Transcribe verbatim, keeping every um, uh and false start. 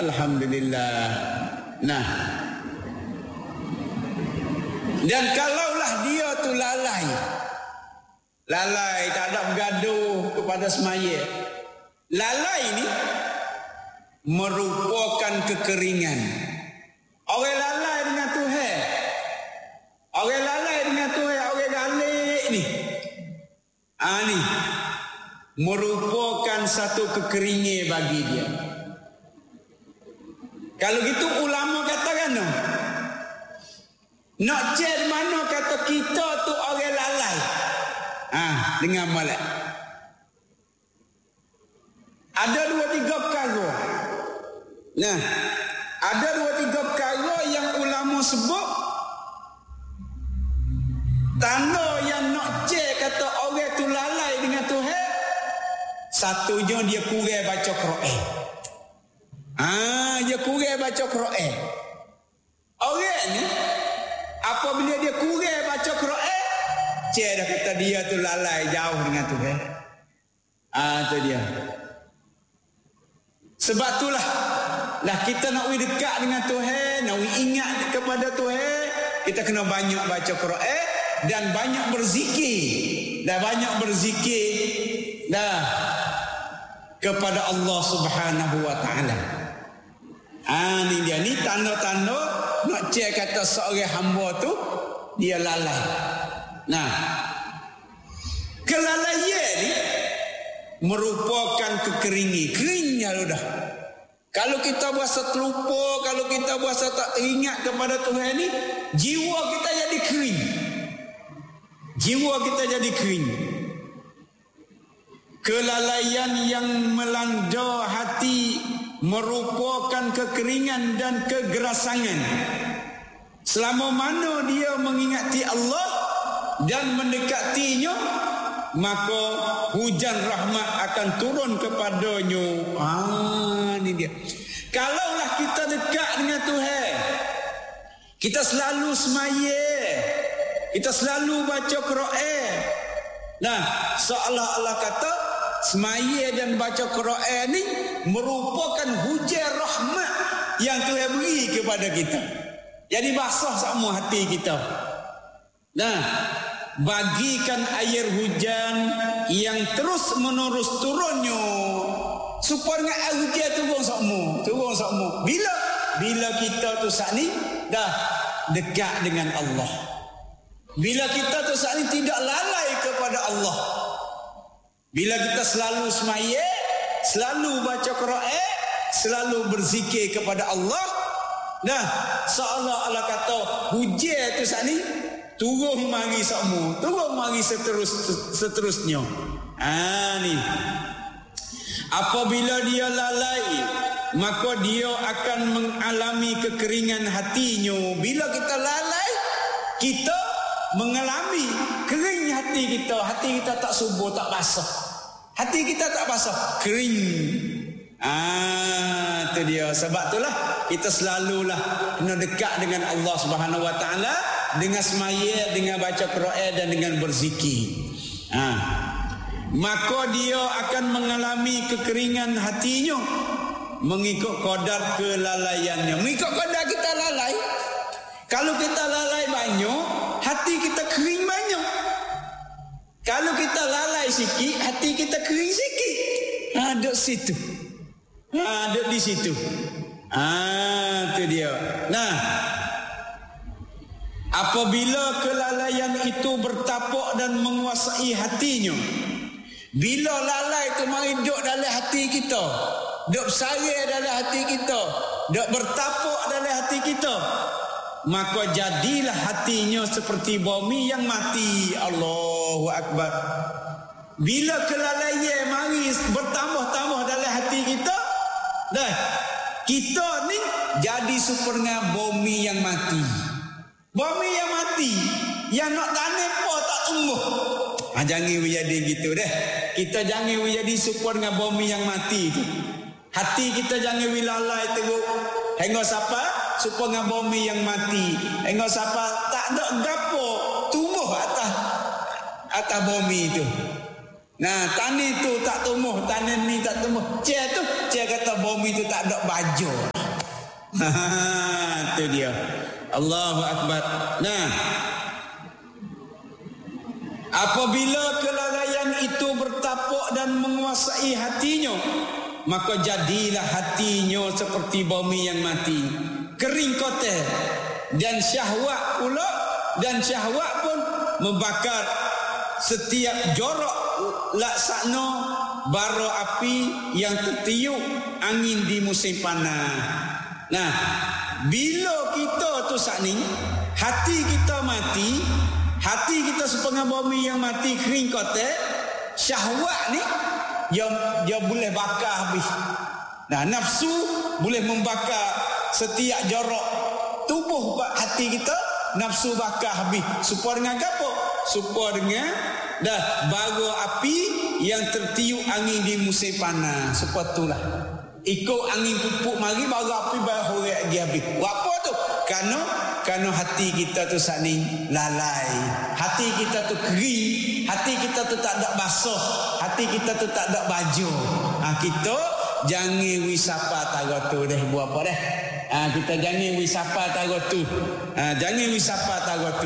Alhamdulillah. Nah, dan kalaulah dia tu lalai, lalai tak ada bergaduh kepada semaya, lalai ni merupakan kekeringan. Orang lalai dengan Tuhan, orang lalai dengan Tuhan, orang galik ni, ah ni merupakan satu kekeringan bagi dia. Kalau gitu ulama katakan no, nak cek mana kata kita tu orang lalai. Ah, dengan molek. Ada dua tiga perkara. Nah, ada dua tiga perkara yang ulama sebut tanda yang nak cek kata orang tu lalai dengan Tuhan. Satunya dia kurang baca Quran. Ah, dia kurang baca Quran. Orang ni apabila dia kurang baca Quran, cik dah kata dia tu lalai jauh dengan Tuhan. Ah, tu dia. Sebab itulah lah kita nak we dekat dengan Tuhan, nak we ingat kepada Tuhan, kita kena banyak baca Quran dan banyak berzikir. Dah banyak berzikir dah kepada Allah Subhanahu wa taala. Ah, ni dia, ni tanda-tanda nak cek kata seorang hamba tu dia lalai. Nah, kelalaian ni merupakan kekeringan. Keringnya dah. Kalau kita berasa terlupa, kalau kita berasa tak teringat kepada Tuhan ni, jiwa kita jadi kering. Jiwa kita jadi kering. Kelalaian yang melanda hati merupakan kekeringan dan kegerasangan. Selama mana dia mengingati Allah dan mendekatinya, maka hujan rahmat akan turun kepadanya. Ah, ni dia. Kalaulah kita dekat dengan Tuhan, kita selalu semaya, kita selalu baca Quran. Nah, seolah-olah kata semaya dan baca Quran ni merupakan hujan rahmat yang Tuhan beri kepada kita. Jadi basah semua hati kita. Nah, bagikan air hujan yang terus menerus turunnya supaya air hujan turun semua, turun semua. Bila bila kita tu saat ni dah dekat dengan Allah. Bila kita tu saat ni tidak lalai kepada Allah. Bila kita selalu semaya, selalu baca Quran, selalu berzikir kepada Allah, dah seolah-olah kata hujan tu saat ni turun mari semua, turun mari seterus seterusnya. Ah ni. Apabila dia lalai, maka dia akan mengalami kekeringan hatinya. Bila kita lalai, kita mengalami kering hati kita. Hati kita tak subur, tak basah. Hati kita tak basah, kering. Ah, tu dia. Sebab itulah kita selalulah kena dekat dengan Allah Subhanahu Wa Taala dengan semaya, dengan baca Quran dan dengan berzikir. Ah, maka dia akan mengalami kekeringan hatinya mengikut kadar kelalaiannya. Mengikut kadar kita lalai. Kalau kita lalai banyak, hati kita kering banyak. Kalau kita lalai sikit, hati kita kering sikit. Ha, duduk situ. Ha, duduk di situ. Ah, tu dia. Nah, apabila kelalaian itu bertapak dan menguasai hatinya, bila lalai itu mari duduk dalam hati kita, duduk bersara dalam hati kita, duduk bertapak dalam hati kita, maka jadilah hatinya seperti bumi yang mati. Allahu Akbar. Bila kelalaian mari bertambah-tambah dalam hati kita, dah kita ni jadi seperti bumi yang mati. Bumi yang mati, yang nak tanam pun tak tumbuh. Ha, jangan jadi gitu dah. Kita jangan jadi serupa dengan bumi yang mati tu. Hati kita jangan lalai teruk. Hingga siapa? Serupa dengan bumi yang mati. Hingga siapa tak ada gapo tumbuh atas atas bumi itu. Nah, tani tu tak tumbuh, tanam ni tak tumbuh. Cik tu, cik kata bumi tu tak ada baju. Ha, itu dia. Allahu Akbar. Nah, apabila kelalaian itu bertapuk dan menguasai hatinya, maka jadilah hatinya seperti bumi yang mati, kering kotor, dan syahwat pula, dan syahwat pun membakar setiap jorok laksana bara api yang tertiup angin di musim panas. Nah, bila kita tu saat ni hati kita mati, hati kita sepengah bumi yang mati kering kotor, syahwat ni dia, dia boleh bakar habis. Nah, nafsu boleh membakar setiap jorok tubuh hati kita, nafsu bakar habis. Supaya dengan apa? Supaya dengan dah bara api yang tertiup angin di musim panas. Supaya itulah. Ikut angin pupuk mari bara api baru horek lagi habis. Apa tu? Kerana kerana hati kita tu saat ni lalai. Hati kita tu kering, hati kita tu tak ada basuh, hati kita tu tak ada baju. Ha, kita jangan wisapa taga tu deh, buat apa deh? Ha, kita jangan wisapa taga tu. Ha, jangan wisapa taga tu.